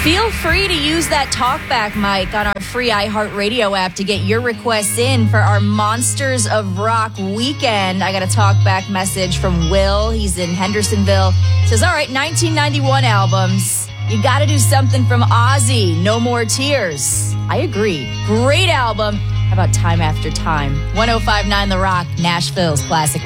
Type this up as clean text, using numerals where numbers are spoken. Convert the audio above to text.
Feel free to use that talkback mic on our free iHeartRadio app to get your requests in for our Monsters of Rock weekend. I got a talkback message from Will. He's in Hendersonville. Says, all right, 1991 albums. You got to do something from Ozzy, No More Tears. I agree. Great album. How about Time After Time? 105.9 The Rock, Nashville's classic